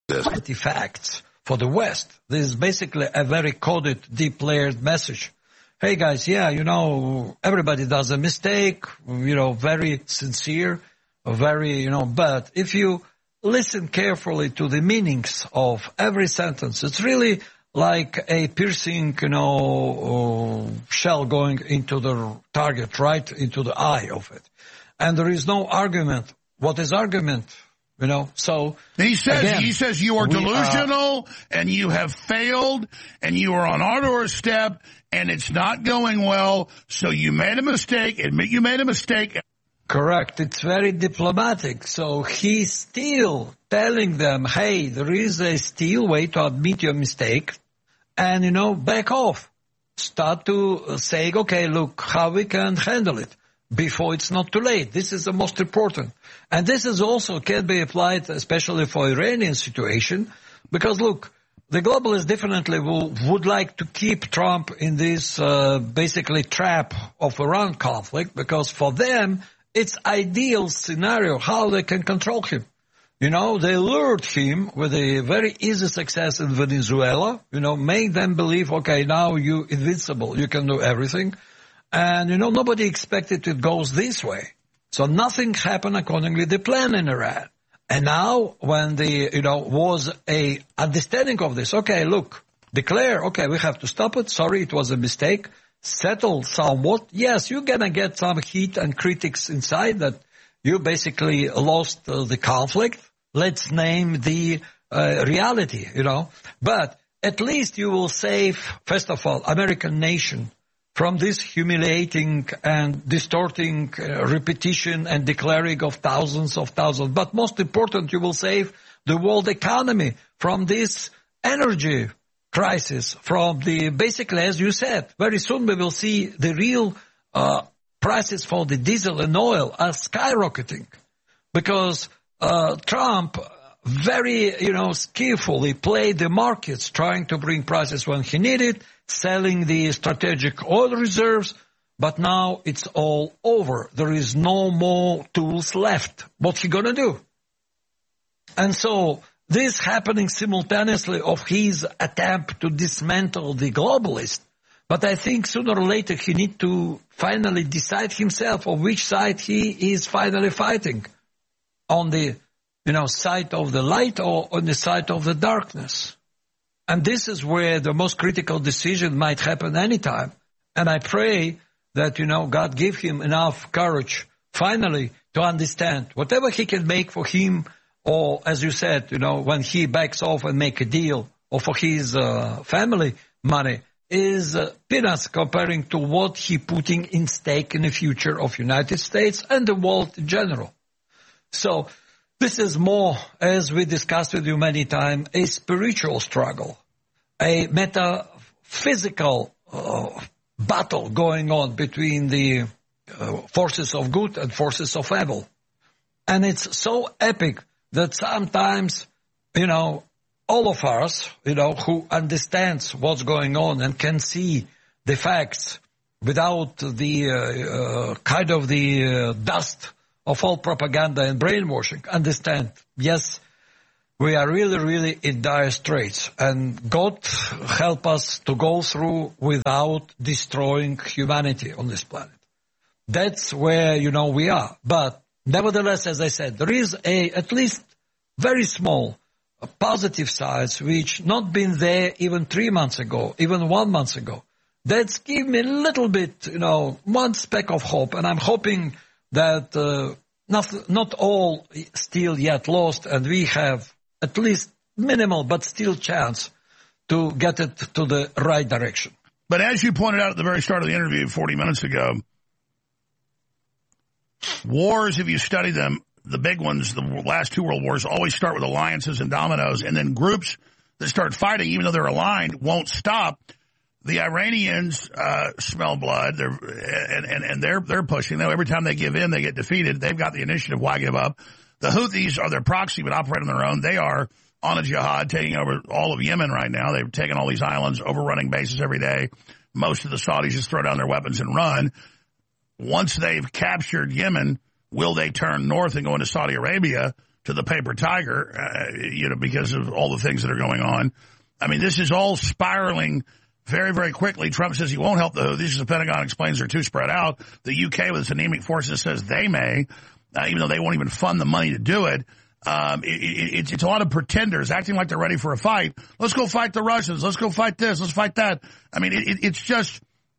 facts for the West. This is basically a very coded, deep-layered message. Hey guys, yeah, everybody does a mistake, very sincere, very, but if you listen carefully to the meanings of every sentence, it's really like a piercing, shell going into the target, right into the eye of it. And there is no argument. What is argument? So he says you are delusional and you have failed and you are on our doorstep and it's not going well. So you made a mistake. Admit you made a mistake. Correct. It's very diplomatic. So he's still telling them, hey, there is a still way to admit your mistake and, back off. Start to say, okay, look how we can handle it before it's not too late. This is the most important. And this is also can be applied especially for Iranian situation because, look, the globalists definitely would like to keep Trump in this basically trap of Iran conflict because for them it's ideal scenario how they can control him. They lured him with a very easy success in Venezuela, made them believe, okay, now you invincible, you can do everything. And, nobody expected it goes this way. So nothing happened accordingly the plan in Iran. And now when was a understanding of this, okay, look, declare, okay, we have to stop it. Sorry, it was a mistake. Settle somewhat. Yes, you're going to get some heat and critics inside that you basically lost the conflict. Let's name the reality, But at least you will save, first of all, American nation from this humiliating and distorting repetition and declaring of thousands. But most important, you will save the world economy from this energy crisis, from the, basically, as you said, very soon we will see the real prices for the diesel and oil are skyrocketing because Trump very, skillfully played the markets, trying to bring prices when he needed, selling the strategic oil reserves, but now it's all over. There is no more tools left. What's he going to do? And so this happening simultaneously of his attempt to dismantle the globalist. But I think sooner or later he needs to finally decide himself on which side he is finally fighting. On the, side of the light or on the side of the darkness. And this is where the most critical decision might happen anytime. And I pray that, God give him enough courage finally to understand whatever he can make for him or, as you said, when he backs off and make a deal or for his family money is peanuts comparing to what he putting in stake in the future of United States and the world in general. So this is more, as we discussed with you many times, a spiritual struggle, a metaphysical battle going on between the forces of good and forces of evil. And it's so epic that sometimes, all of us, who understands what's going on and can see the facts without the kind of the dust of all propaganda and brainwashing, understand, yes, we are really, really in dire straits. And God help us to go through without destroying humanity on this planet. That's where, we are. But nevertheless, as I said, there is at least very small positive sides which not been there even 3 months ago, even 1 month ago. That's give me a little bit, one speck of hope. And I'm hoping that not all still yet lost, and we have at least minimal but still chance to get it to the right direction. But as you pointed out at the very start of the interview 40 minutes ago, wars, if you study them, the big ones, the last two world wars, always start with alliances and dominoes, and then groups that start fighting, even though they're aligned, won't stop. The Iranians smell blood, they're pushing. Every time they give in, they get defeated. They've got the initiative. Why give up? The Houthis are their proxy, but operate on their own. They are on a jihad, taking over all of Yemen right now. They've taken all these islands, overrunning bases every day. Most of the Saudis just throw down their weapons and run. Once they've captured Yemen, will they turn north and go into Saudi Arabia? to the paper tiger, because of all the things that are going on. I mean, this is all spiraling very, very quickly. Trump says he won't help the Houthis. The Pentagon explains they're too spread out. The UK with its anemic forces says they may, even though they won't even fund the money to do it. It's a lot of pretenders acting like they're ready for a fight. Let's go fight the Russians. Let's go fight this. Let's fight that. I mean, it's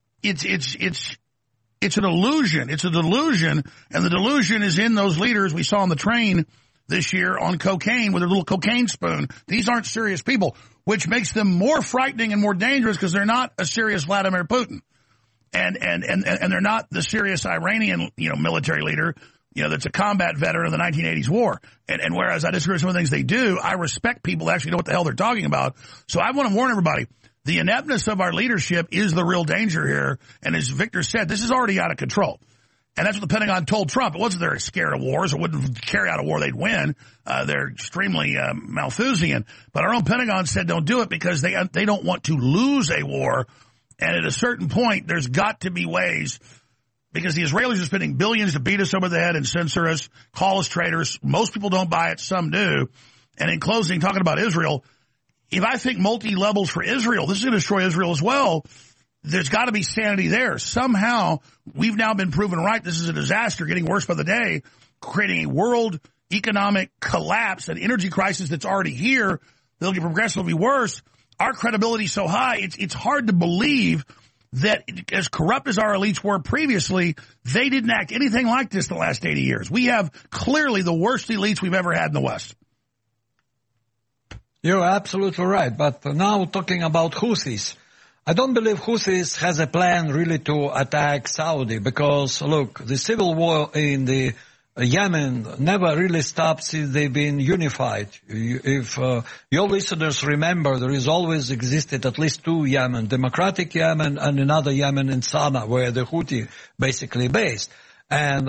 an illusion. It's a delusion, and the delusion is in those leaders we saw on the train this year on cocaine with their little cocaine spoon. These aren't serious people, which makes them more frightening and more dangerous because they're not a serious Vladimir Putin, and they're not the serious Iranian military leader that's a combat veteran of the 1980s war. And whereas I disagree with some of the things they do, I respect people that actually know what the hell they're talking about. So I want to warn everybody. The ineptness of our leadership is the real danger here. And as Victor said, this is already out of control. And that's what the Pentagon told Trump. It wasn't they're scared of wars or wouldn't carry out a war they'd win. They're extremely Malthusian. But our own Pentagon said don't do it because they don't want to lose a war. And at a certain point, there's got to be ways, because the Israelis are spending billions to beat us over the head and censor us, call us traitors. Most people don't buy it. Some do. And in closing, talking about Israel, if I think multi-levels for Israel, this is going to destroy Israel as well. There's got to be sanity there. Somehow, we've now been proven right. This is a disaster, getting worse by the day, creating a world economic collapse, an energy crisis that's already here. They'll get progressively worse. Our credibility is so high, it's hard to believe that as corrupt as our elites were previously, they didn't act anything like this the last 80 years. We have clearly the worst elites we've ever had in the West. You're absolutely right. But now talking about Houthis, I don't believe Houthis has a plan really to attack Saudi because, look, the civil war in the Yemen never really stopped since they've been unified. If your listeners remember, there has always existed at least two Yemen, Democratic Yemen and another Yemen in Sana'a, where the Houthi basically based. And,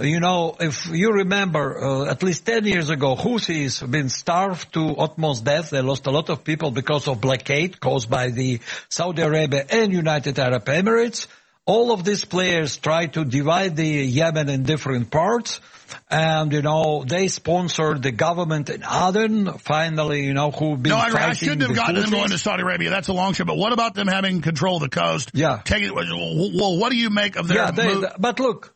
if you remember, at least 10 years ago, Houthis have been starved to utmost death. They lost a lot of people because of blockade caused by the Saudi Arabia and United Arab Emirates. All of these players try to divide the Yemen in different parts. And, they sponsored the government in Aden, finally, who've been fighting. No, I shouldn't have gotten them going to Saudi Arabia. That's a long shot. But what about them having control of the coast? Yeah. Well, what do you make of their move? But look.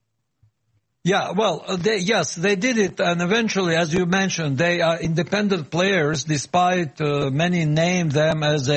Yeah, well, they did it, and eventually, as you mentioned, they are independent players, despite many name them as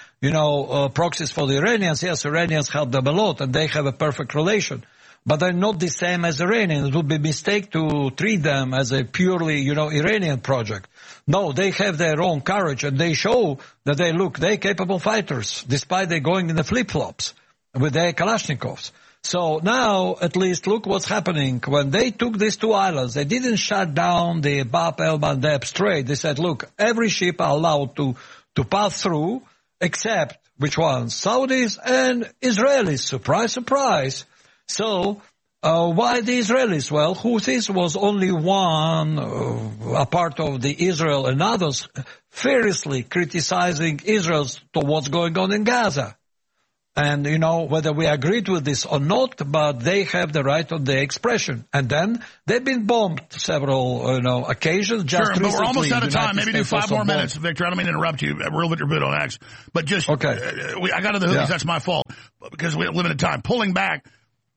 proxies for the Iranians. Yes, Iranians help them a lot, and they have a perfect relation. But they're not the same as Iranians. It would be a mistake to treat them as a purely, Iranian project. No, they have their own courage, and they show that they're capable fighters, despite they going in the flip-flops with their Kalashnikovs. So now, at least, look what's happening. When they took these two islands, they didn't shut down the Bab el-Mandeb Strait. They said, look, every ship are allowed to pass through, except, which ones? Saudis and Israelis. Surprise, surprise. So, why the Israelis? Well, Houthis was only one, a part of the Israel and others, fiercely criticizing Israel to what's going on in Gaza. And, whether we agreed with this or not, but they have the right of their expression. And then they've been bombed several, occasions. Just sure, but we're almost out of time. Maybe do 5 more minutes, Victor. I don't mean to interrupt you. Real Victor Boot on X. But just, okay. I got to the Houthis. Yeah. That's my fault because we have limited time. Pulling back,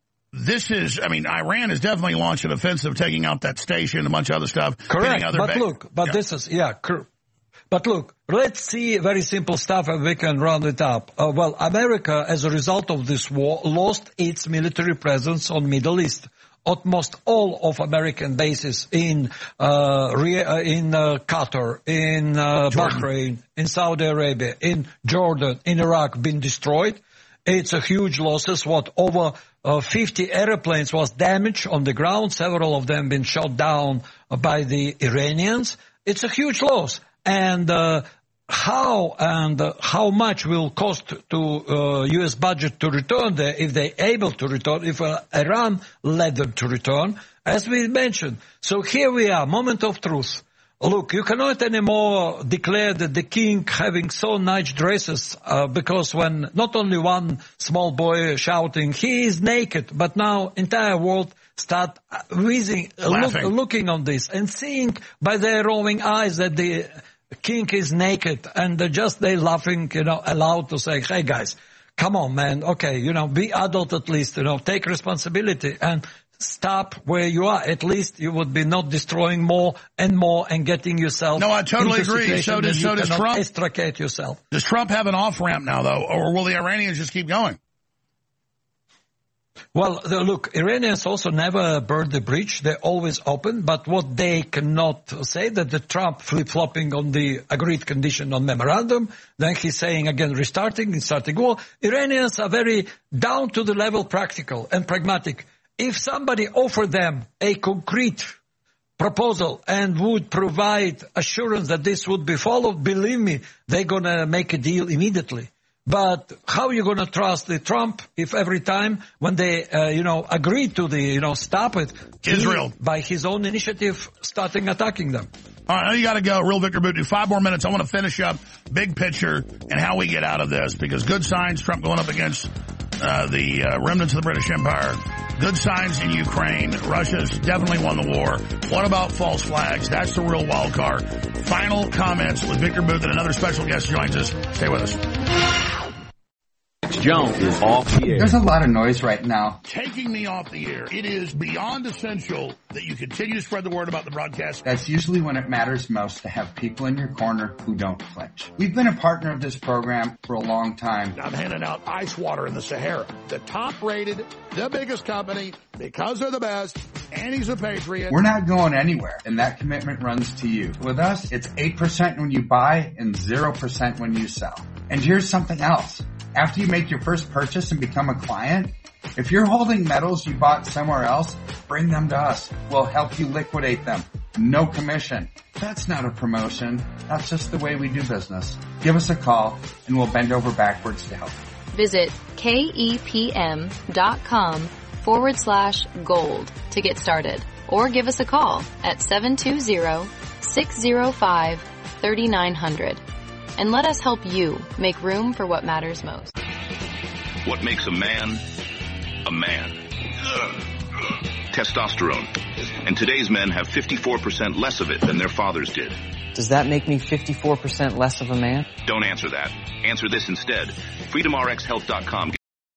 Iran has definitely launched an offensive, taking out that station, a bunch of other stuff. Correct. This is, But look, let's see very simple stuff and we can round it up. America, as a result of this war, lost its military presence on Middle East. Almost all of American bases in Qatar, in Bahrain, in Saudi Arabia, in Jordan, in Iraq been destroyed. It's a huge losses. Over 50 airplanes was damaged on the ground. Several of them been shot down by the Iranians. It's a huge loss. And how much will cost to U.S. budget to return there if they're able to return, if Iran led them to return, as we mentioned. So here we are, moment of truth. Look, you cannot anymore declare that the king having so nice dresses, because when not only one small boy shouting, he is naked, but now entire world start looking on this and seeing by their rolling eyes that the king is naked, and they laughing, allowed to say, hey guys, come on, man. Okay, be adult at least, take responsibility and stop where you are. At least you would be not destroying more and more and getting yourself. No, I totally agree. So does Trump. Extricate yourself. Does Trump have an off ramp now, though, or will the Iranians just keep going? Well, look, Iranians also never burned the bridge. They're always open. But what they cannot say that the Trump flip-flopping on the agreed condition on memorandum, then he's saying again starting war. Iranians are very down to the level practical and pragmatic. If somebody offered them a concrete proposal and would provide assurance that this would be followed, believe me, they're going to make a deal immediately. But how are you going to trust the Trump if every time when they, agree to the, stop it, Israel, by his own initiative, starting attacking them? All right, I know you got to go. Real Victor Boutnu, 5 more minutes. I want to finish up big picture and how we get out of this, because good signs, Trump going up against the remnants of the British Empire. Good signs in Ukraine. Russia's definitely won the war. What about false flags? That's the real wild card. Final comments with Victor Booth, and another special guest joins us. Stay with us. Jones is off the air. There's a lot of noise right now. Taking me off the air. It is beyond essential that you continue to spread the word about the broadcast. That's usually when it matters most, to have people in your corner who don't flinch. We've been a partner of this program for a long time. I'm handing out ice water in the Sahara. The top rated, the biggest company, because they're the best, and he's a patriot. We're not going anywhere, and that commitment runs to you. With us, it's 8% when you buy and 0% when you sell. And here's something else. After you make your first purchase and become a client, if you're holding metals you bought somewhere else, bring them to us. We'll help you liquidate them. No commission. That's not a promotion. That's just the way we do business. Give us a call and we'll bend over backwards to help. Visit KEPM.com/gold to get started, or give us a call at 720-605-3900. And let us help you make room for what matters most. What makes a man a man? Testosterone. And today's men have 54% less of it than their fathers did. Does that make me 54% less of a man? Don't answer that. Answer this instead. FreedomRxHealth.com